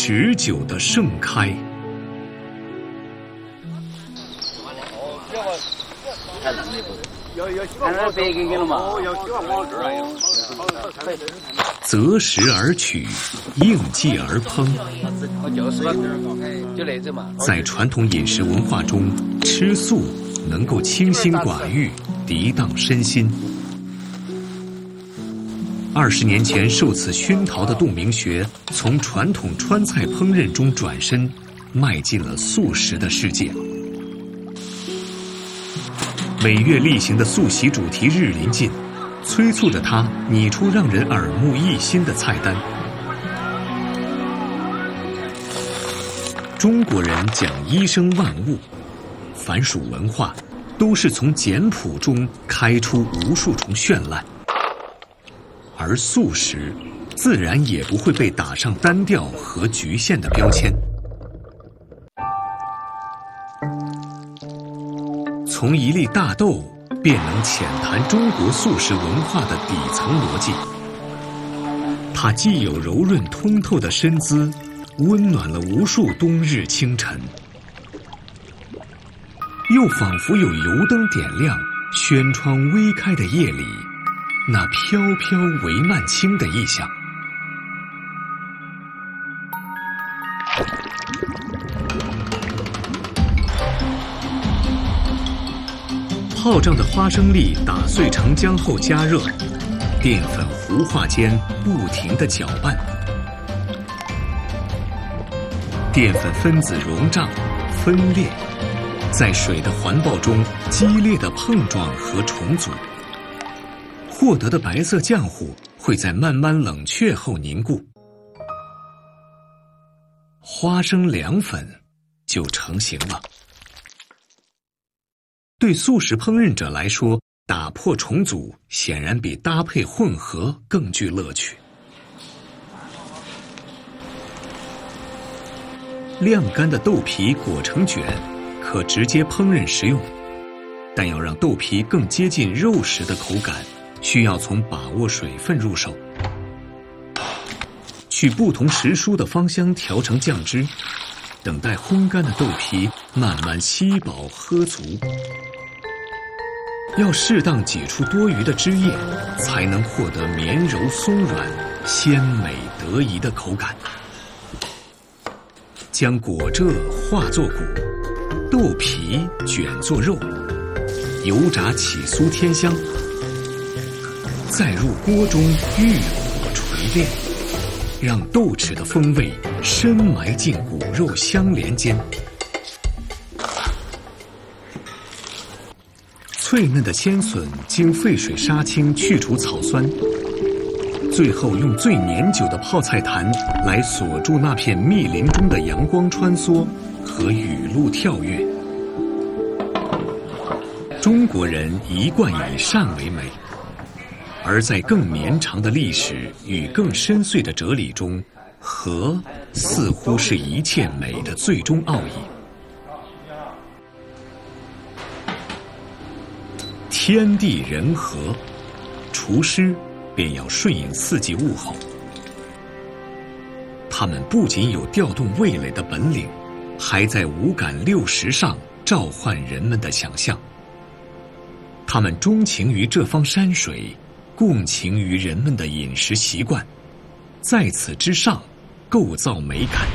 持久的盛开。择时而取，应季而烹。在传统饮食文化中，吃素能够清心寡欲，涤荡身心。20年前受此熏陶的杜明学，从传统川菜烹饪中转身，迈进了素食的世界。每月例行的素习主题日临近，催促着他拟出让人耳目一新的菜单。中国人讲医生万物，凡属文化，都是从简朴中开出无数重绚烂。而素食，自然也不会被打上单调和局限的标签。从一粒大豆，便能浅谈中国素食文化的底层逻辑。它既有柔润通透的身姿，温暖了无数冬日清晨，又仿佛有油灯点亮轩窗微开的夜里那飘飘帷幔轻的意象。泡胀的花生粒打碎成浆后加热，淀粉糊化间不停地搅拌，淀粉分子溶胀、分裂，在水的环抱中激烈的碰撞和重组。获得的白色浆糊会在慢慢冷却后凝固，花生凉粉就成型了。对素食烹饪者来说，打破重组显然比搭配混合更具乐趣。晾干的豆皮裹成卷，可直接烹饪食用，但要让豆皮更接近肉食的口感，需要从把握水分入手，取不同时蔬的芳香调成酱汁，等待烘干的豆皮慢慢吸饱喝足。要适当挤出多余的汁液，才能获得绵柔松软、鲜美得宜的口感。将果蔗化作骨，豆皮卷作肉，油炸起酥添香，再入锅中欲火锤炼，让豆豉的风味深埋进骨肉相连间。脆嫩的鲜笋经沸水杀青，去除草酸，最后用最年久的泡菜坛来锁住那片密林中的阳光穿梭和雨露跳跃。中国人一贯以善为美，而在更绵长的历史与更深邃的哲理中，和似乎是一切美的最终奥义。天地人和，厨师便要顺应四季物候。他们不仅有调动味蕾的本领，还在五感六识上召唤人们的想象。他们钟情于这方山水，共情于人们的饮食习惯，在此之上构造美感。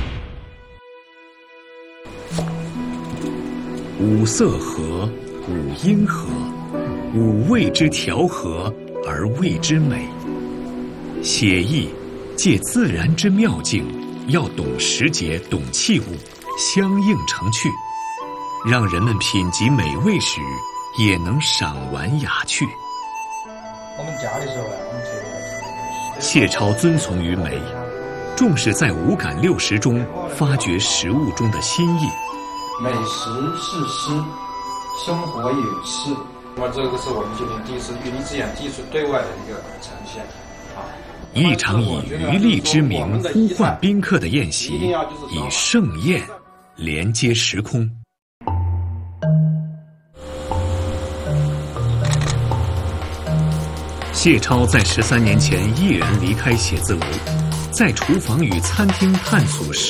五色和，五音和，五味之调和而谓之美。写意借自然之妙境，要懂时节，懂器物，相应成趣，让人们品及美味时也能赏玩雅趣。 我们家的时候呢，我们特别谢超遵从于美，重视在五感六识中发掘食物中的新意。 美食是诗，生活也是。那么这个是我们今天第一次与力之眼技术对外的一个呈现啊。 一场以余力之名呼唤宾客的宴席，以盛宴连接时空。谢超在13年前毅然离开写字楼，在厨房与餐厅探索